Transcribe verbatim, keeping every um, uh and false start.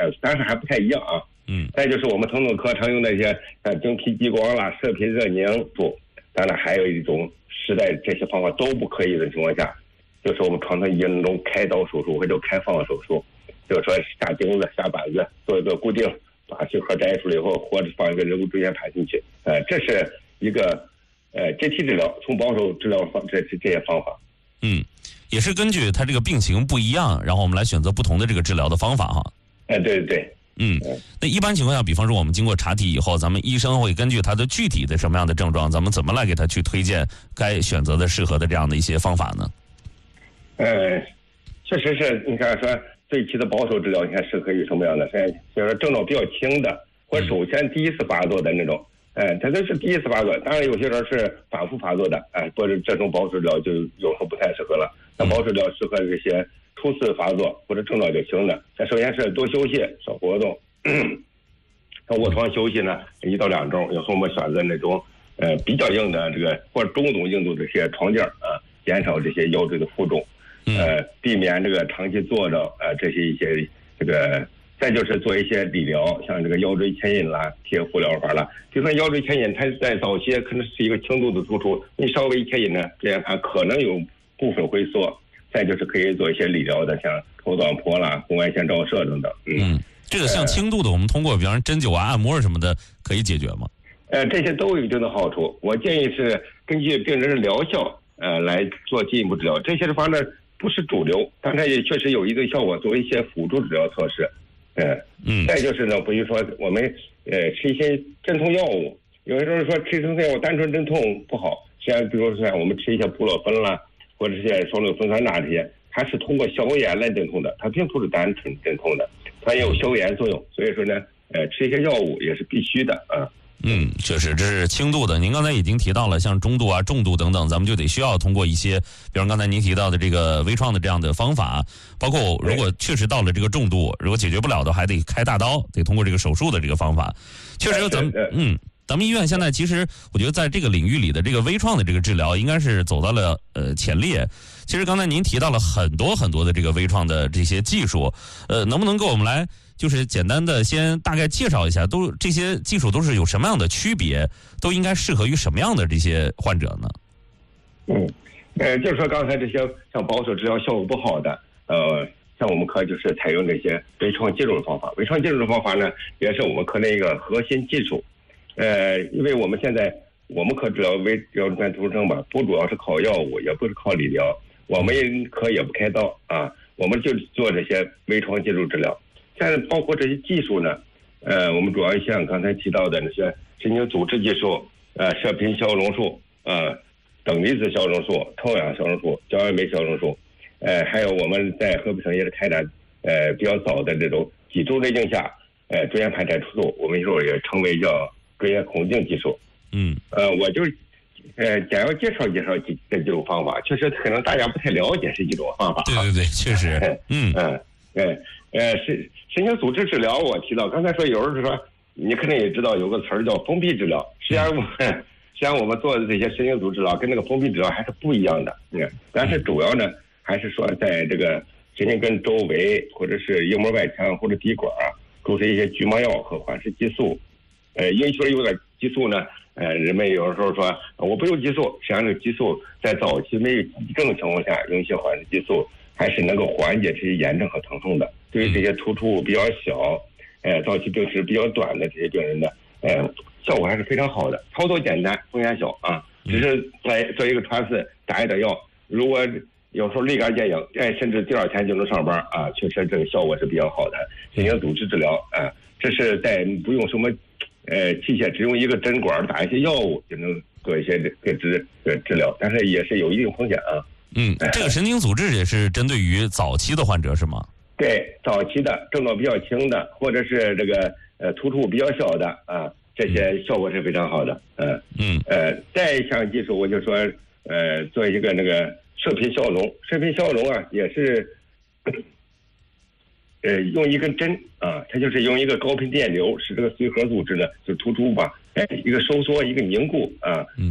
S，但是还不太一样啊。 嗯， 再就是我们疼痛科常用那些像经皮激光啦、射频热凝术，当然还有一种实在这些方法都不可以的情况下，就是我们常常用那种开刀手术或者开放手术，就是说下钉子、下板子做一个固定，把血核摘出来以后，或者放一个人工椎间盘进去。呃，这是一个呃阶梯治疗，从保守治疗方这是这些方法。 嗯，也是根据它这个病情不一样，然后我们来选择不同的这个治疗的方法哈。 哎、呃，对对对。 嗯，那一般情况下，比方说我们经过查体以后，咱们医生会根据他的具体的什么样的症状，咱们怎么来给他去推荐该选择的适合的这样的一些方法呢？ 呃，确实是，你看说最期的保守治疗，你看适合于什么样的？像就是症状比较轻的，或者首先第一次发作的那种，哎、呃，他这是第一次发作，当然有些人是反复发作的，哎、呃，或者这种保守治疗就有时候不太适合了。那保守治疗适合这些初次发作或者症状较轻的，那首先是多休息、少活动。像卧床休息呢，一到两周，有时候我们选择那种呃比较硬的这个或者中等硬度这些床垫啊，减少这些腰椎的负重，呃，避免这个长期坐着，呃，这些一些这个。再就是做一些理疗，像这个腰椎牵引啦、贴附疗法啦。就算腰椎牵引，它在早期可能是一个轻度的突出，你稍微牵引呢，这样看可能有部分回缩。再就是可以做一些理疗的，像头短波啦、红外线照射等等。 嗯，这个像轻度的，我们通过比方针灸啊、按摩什么的，可以解决吗？ 呃，这些都有一定的好处。我建议是根据病人的疗效，呃，来做进一步治疗。这些方呢不是主流，但它也确实有一定效果，作为一些辅助治疗措施。嗯嗯。再就是呢，比如说我们呃吃一些镇痛药物，有的时候说吃镇痛药物单纯镇痛不好，实际上比如说像我们吃一些布洛芬啦。或者是些双硫酸酸钠这些，它是通过消炎来镇痛的，它并不是单纯镇痛的，它也有消炎作用。所以说呢，呃，吃一些药物也是必须的啊。 嗯，确实这是轻度的。您刚才已经提到了，像中度啊、重度等等，咱们就得需要通过一些，比如刚才您提到的这个微创的这样的方法，包括如果确实到了这个重度，如果解决不了的，还得开大刀，得通过这个手术的这个方法。确实，咱们嗯。咱们医院现在其实，我觉得在这个领域里的这个微创的这个治疗，应该是走到了呃前列。其实刚才您提到了很多很多的这个微创的这些技术，呃，能不能给我们来就是简单的先大概介绍一下，都这些技术都是有什么样的区别，都应该适合于什么样的这些患者呢？ 嗯，呃，就是说刚才这些像保守治疗效果不好的，呃。像我们科就是采用这些微创介入的方法，微创介入的方法呢，也是我们科的一个核心技术。呃，因为我们现在我们科治疗微腰椎间突出症吧，不主要是靠药物，也不是靠理疗，我们科也不开刀啊，我们就做这些微创介入治疗。现在包括这些技术呢，呃，我们主要像刚才提到的那些神经组织技术，呃，射频消融术，呃，等离子消融术、超氧消融术、胶原酶消融术。呃，还有我们在河北省也是开展呃比较早的这种脊柱内镜下，呃椎间盘摘除术，我们说也称为叫椎间孔径技术。嗯，呃，我就呃简要介绍介绍几这几种方法，确实可能大家不太了解这几种方法。 对对对，确实。 嗯嗯呃呃神神经组织治疗，我提到刚才说有人说你可能也知道有个词儿叫封闭治疗，实际上我们实际上我们做的这些神经组织治疗跟那个封闭治疗还是不一样的。嗯，但是主要呢。还是说，在这个神经根周围，或者是硬膜外腔或者滴管注射一些局麻药和缓释激素。呃，因为说有点激素呢，呃，人们有的时候说我不用激素，实际上这个激素在早期没有急症的情况下，用一些缓释激素还是能够缓解这些炎症和疼痛的。对于这些突出物比较小，呃，早期病史比较短的这些病人呢，呃，效果还是非常好的，操作简单，风险小啊，只是在做一个穿刺，打一点药，如果有时候立竿见影，哎，甚至第二天就能上班啊！确实这个效果是比较好的。神经组织治疗啊，这是在不用什么呃器械，只用一个针管打一些药物就能做一些这个治呃治疗，但是也是有一定风险啊。 嗯，这个神经组织也是针对于早期的患者是吗？ 对，早期的症状比较轻的，或者是这个呃突出物比较小的啊，这些效果是非常好的。嗯嗯呃，再一项技术我就说呃做一个那个。射频消融，射频消融啊，也是，呃，用一根针啊，它就是用一个高频电流，使这个髓核组织呢，就突出吧，哎，一个收缩，一个凝固啊，